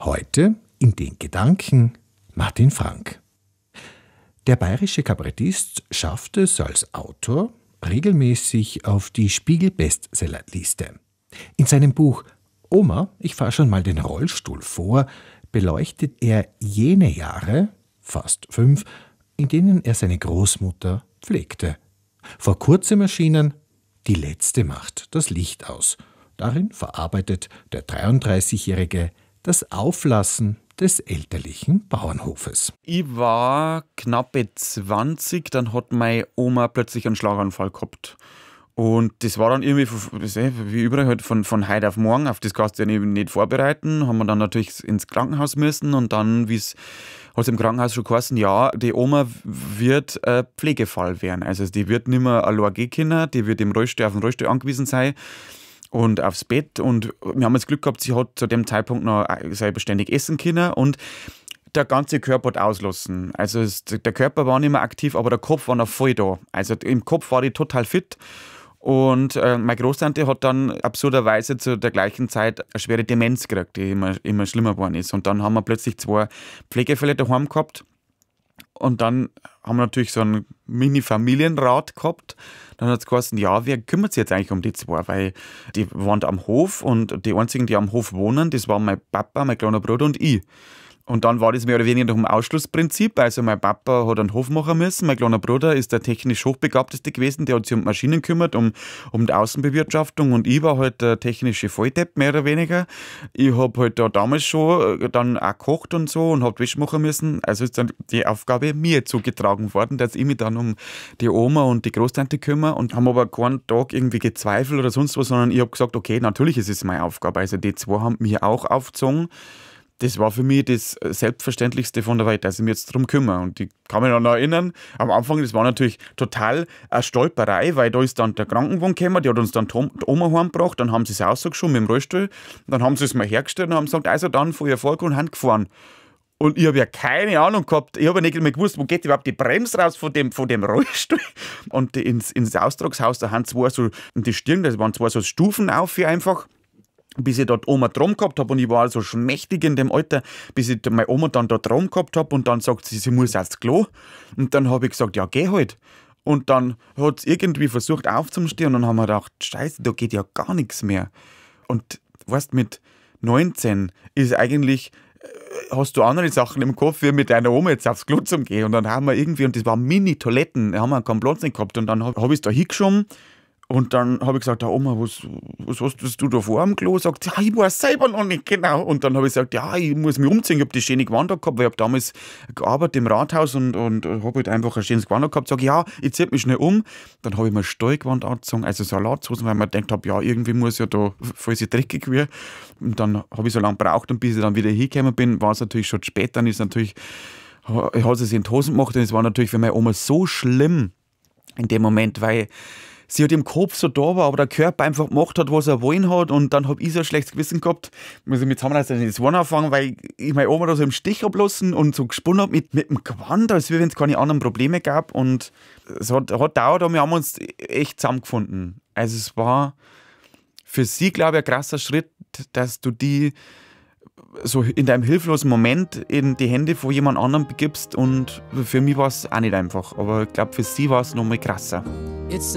Heute in den Gedanken Martin Frank. Der bayerische Kabarettist schafft es als Autor regelmäßig auf die Spiegel-Bestsellerliste. In seinem Buch »Oma, ich fahr schon mal den Rollstuhl vor« beleuchtet er jene Jahre, fast 5, in denen er seine Großmutter pflegte. Vor kurzem erschienen »Die letzte Macht das Licht aus«. Darin verarbeitet der 33-Jährige das Auflassen des elterlichen Bauernhofes. Ich war knappe 20, dann hat meine Oma plötzlich einen Schlaganfall gehabt. Und das war dann irgendwie, wie überall, halt von heute auf morgen, auf das kannst du ja nicht vorbereiten, haben wir dann natürlich ins Krankenhaus müssen und dann, hat es im Krankenhaus schon geheißen, ja, die Oma wird ein Pflegefall werden. Also die wird nicht mehr allein gehen können, die wird auf den Rollstuhl angewiesen sein und aufs Bett. Und wir haben das Glück gehabt, sie hat zu dem Zeitpunkt noch selbstständig essen können und der ganze Körper hat auslassen. Also der Körper war nicht mehr aktiv, aber der Kopf war noch voll da. Also im Kopf war ich total fit. Und meine Großtante hat dann absurderweise zu der gleichen Zeit eine schwere Demenz gekriegt, die immer schlimmer geworden ist. Und dann haben wir plötzlich 2 Pflegefälle daheim gehabt. Und dann haben wir natürlich so einen Mini-Familienrat gehabt. Dann hat es geheißen, ja, wer kümmert sich jetzt eigentlich um die 2? Weil die waren am Hof und die einzigen, die am Hof wohnen, das waren mein Papa, mein kleiner Bruder und ich. Und dann war das mehr oder weniger nach dem Ausschlussprinzip. Also mein Papa hat einen Hof machen müssen, mein kleiner Bruder ist der technisch Hochbegabteste gewesen, der hat sich um Maschinen gekümmert, um die Außenbewirtschaftung und ich war halt der technische Volldepp, mehr oder weniger. Ich habe halt da damals schon dann auch gekocht und so und habe Wäsche machen müssen. Also ist dann die Aufgabe mir zugetragen worden, dass ich mich dann um die Oma und die Großtante kümmere und haben aber keinen Tag irgendwie gezweifelt oder sonst was, sondern ich habe gesagt, okay, natürlich ist es meine Aufgabe. Also die 2 haben mich auch aufgezogen. Das war für mich das Selbstverständlichste von der Welt, dass ich mich jetzt darum kümmere. Und ich kann mich noch erinnern, am Anfang, das war natürlich total eine Stolperei, weil da ist dann der Krankenwagen gekommen, die hat uns dann die Oma heimgebracht, dann haben sie es rausgeschoben mit dem Rollstuhl, dann haben sie es mal hergestellt und haben gesagt, also dann vor ihr Volk und Hand gefahren. Und ich habe ja keine Ahnung gehabt, ich habe ja nicht mehr gewusst, wo geht überhaupt die Bremse raus von dem Rollstuhl. Und ins Austragshaus, da haben 2 so, in die Stirn, das waren 2 so Stufen auf hier einfach, bis ich dort Oma drum gehabt habe und ich war so schmächtig in dem Alter, bis ich meine Oma dann dort drum gehabt habe und dann sagt sie muss aufs Klo und dann habe ich gesagt, ja geh halt. Und dann hat sie irgendwie versucht aufzustehen und dann haben wir gedacht, scheiße, da geht ja gar nichts mehr. Und weißt, mit 19 ist eigentlich, hast du andere Sachen im Kopf, wie mit deiner Oma jetzt aufs Klo zu gehen. Und dann haben wir irgendwie, und das waren Mini-Toiletten, da haben wir keinen Platz nicht gehabt und dann habe ich es da hingeschoben. Und dann habe ich gesagt, Oma, was hast du da vor am Klo? Sagt sie, ja, ich weiß selber noch nicht genau. Und dann habe ich gesagt, ja, ich muss mich umziehen. Ich habe die schöne Gewand gehabt, weil ich habe damals gearbeitet im Rathaus und habe halt einfach ein schönes Gewand gehabt. Sag ja, ich ziehe mich schnell um. Dann habe ich mir Stallgewand angezogen, also Salathosen, weil ich mir gedacht habe, ja, irgendwie muss ja da voll so dreckig werden. Und dann habe ich so lange gebraucht und bis ich dann wieder hingekommen bin, war es natürlich schon spät. Dann ist natürlich, hat sie sich in die Hosen gemacht und es war natürlich für meine Oma so schlimm in dem Moment, weil sie hat im Kopf so da war, aber der Körper einfach gemacht hat, was er wollen hat. Und dann habe ich so ein schlechtes Gewissen gehabt. Muss ich mit Zahnarzt das Wort anfangen, weil ich meine Oma da so im Stich habe lassen und so gesponnen habe mit dem Gewand, als wenn es keine anderen Probleme gab. Und es hat gedauert, aber wir haben uns echt zusammengefunden. Also es war für sie, glaube ich, ein krasser Schritt, dass du die so in deinem hilflosen Moment in die Hände von jemand anderem begibst. Und für mich war es auch nicht einfach. Aber ich glaube, für sie war es noch mal krasser. It's